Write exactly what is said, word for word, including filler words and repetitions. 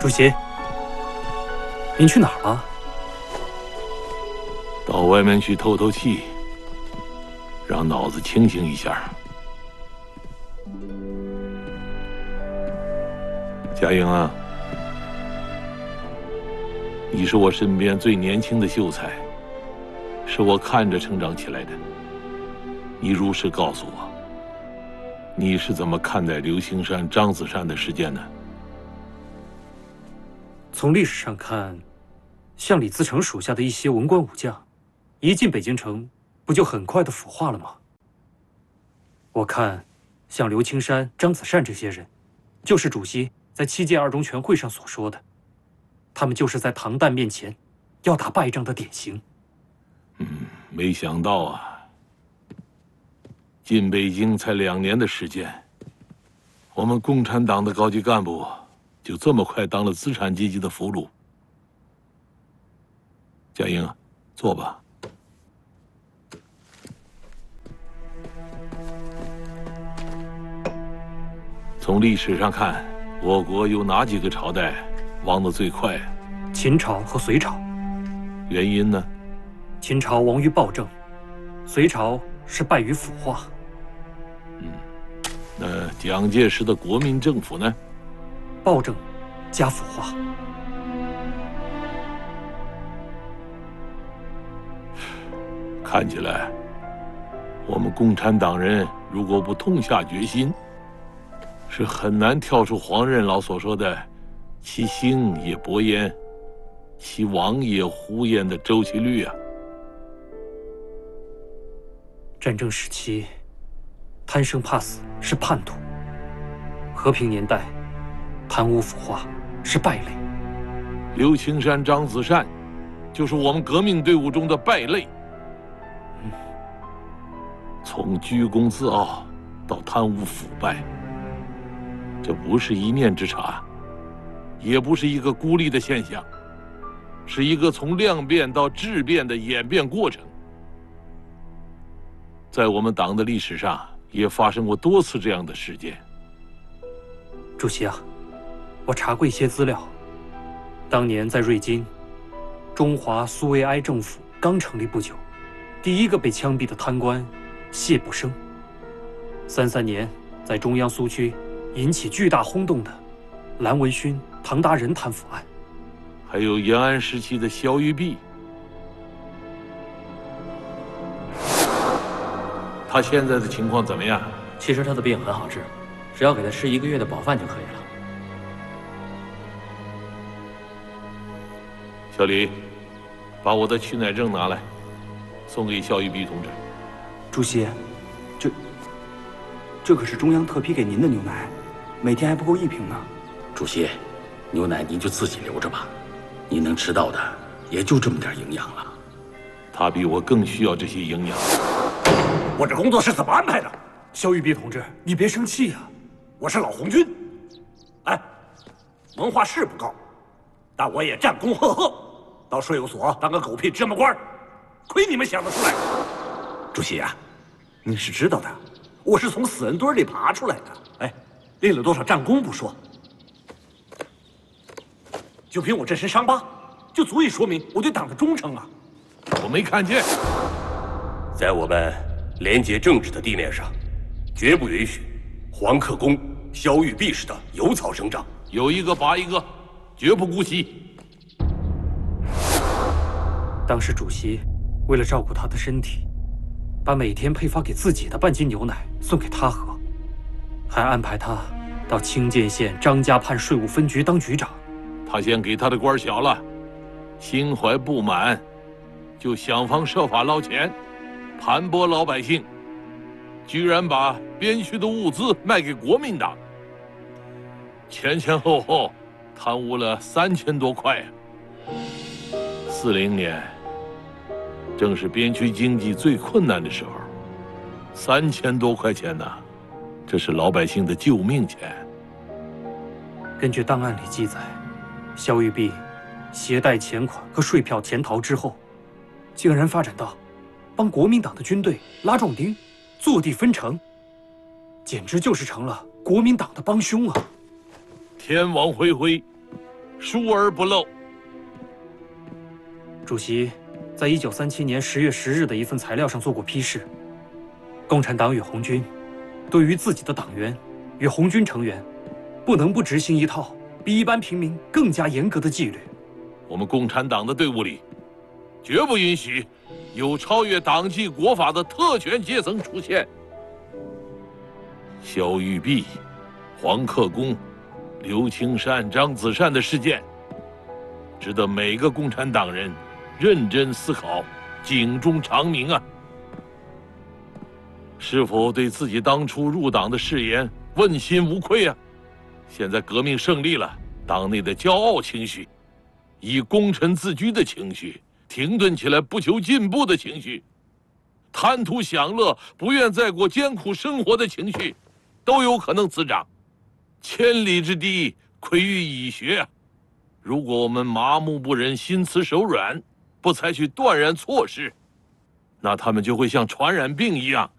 主席，您去哪儿了？ 到外面去透透气，让脑子清醒一下。嘉英啊，你是我身边最年轻的秀才，是我看着成长起来的。你如实告诉我，你是怎么看待刘青山、张子善的事件呢？ 从历史上看，像李自成属下的一些文官武将，一进北京城，不就很快的腐化了吗？我看，像刘青山、张子善这些人，就是主席在七届二中全会上所说的，他们就是在唐旦面前要打败仗的典型。 嗯，没想到啊，进北京才两年的时间，我们共产党的高级干部就这么快当了资产阶级的俘虏。嘉英，坐吧。从历史上看，我国有哪几个朝代亡得最快？ 秦朝和隋朝。 原因呢？ 秦朝亡于暴政，隋朝是败于腐化。 嗯，那蒋介石的国民政府呢？ 暴政加腐化。 看起来，我们共产党人如果不痛下决心，是很难跳出黄任老所说的“其兴也勃焉，其亡也忽焉”的周期率啊。 战争时期，贪生怕死是叛徒；和平年代，贪污腐化是败类。 刘青山、张子善，就是我们革命队伍中的败类。 嗯， 从居功自傲到贪污腐败，这不是一念之差，也不是一个孤立的现象，是一个从量变到质变的演变过程。在我们党的历史上，也发生过多次这样的事件。 主席啊，我查过一些资料，当年在瑞金，中华苏维埃政府刚成立不久，第一个被枪毙的贪官谢不生。三三年，在中央苏区引起巨大轰动的蓝文勋、唐达仁贪腐案， 还有延安时期的萧玉璧。他现在的情况怎么样？ 其实他的病很好治，只要给他吃一个月的饱饭就可以了。 小李，把我的取奶证拿来，送给萧玉璧同志。 主席，这这可是中央特批给您的牛奶，每天还不够一瓶呢。 主席，牛奶您就自己留着吧，您能吃到的也就这么点营养了。 他比我更需要这些营养。 我这工作是怎么安排的？ 萧玉璧同志，你别生气呀、啊！ 我是老红军，哎，文化是不高，但我也战功赫赫，到税务所当个狗屁芝麻官，亏你们想得出来。主席啊，你是知道的，我是从死人堆里爬出来的。哎，立了多少战功不说，就凭我这身伤疤，就足以说明我对党的忠诚啊！ 我没看见。 在我们廉洁正直的地面上，绝不允许黄克功、萧玉璧似的有草生长， 有一个拔一个，绝不姑息。 当时主席为了照顾他的身体，把每天配发给自己的半斤牛奶送给他喝，还安排他到清涧县张家畔税务分局当局长。 他嫌给他的官小了，心怀不满，就想方设法捞钱，盘剥老百姓，居然把边区的物资卖给国民党，前前后后贪污了三千多块。四零年，正是边区经济最困难的时候，三千多块钱呢，这是老百姓的救命钱。 根据档案里记载，萧玉璧携带钱款和税票潜逃之后，竟然发展到帮国民党的军队拉壮丁、坐地分成，简直就是成了国民党的帮凶啊！ 天网恢恢， 疏而不漏。 主席在一九三七年十月十日的一份材料上做过批示：共产党与红军对于自己的党员与红军成员，不能不执行一套比一般平民更加严格的纪律。 我们共产党的队伍里，绝不允许有超越党纪国法的特权阶层出现。萧玉璧、黄克功、刘青山、张子善的事件，值得每个共产党人认真思考，警钟长鸣啊！是否对自己当初入党的誓言问心无愧啊？现在革命胜利了，党内的骄傲情绪，以功臣自居的情绪，停顿起来不求进步的情绪，贪图享乐、不愿再过艰苦生活的情绪，都有可能滋长。千里之堤，溃于蚁穴啊！如果我们麻木不仁、心慈手软，不采取断然措施，那他们就会像传染病一样